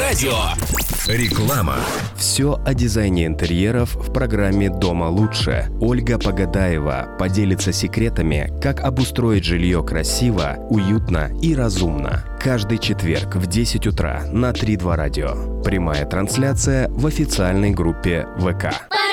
радио. Реклама. Все о дизайне интерьеров в программе «Дома лучше». Ольга Погадаева поделится секретами, как обустроить жилье красиво, уютно и разумно. Каждый четверг в 10 утра на 3-2 радио. Прямая трансляция в официальной группе ВК.